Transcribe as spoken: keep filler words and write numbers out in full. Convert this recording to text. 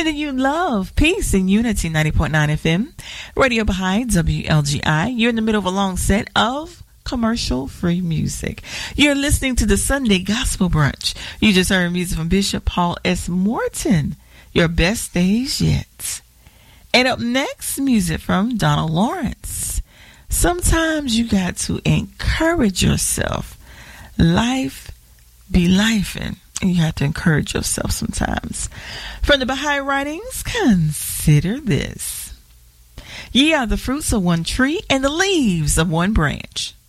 Sending you love, peace, and unity. ninety point nine F M. Radio Baha'i, W L G I. You're in the middle of a long set of commercial-free music. You're listening to the Sunday Gospel Brunch. You just heard music from Bishop Paul S. Morton. Your best days yet. And up next, music from Donald Lawrence. Sometimes you got to encourage yourself. Life be lifing. And you have to encourage yourself sometimes. From the Baha'i writings, consider this. Ye are the fruits of one tree and the leaves of one branch.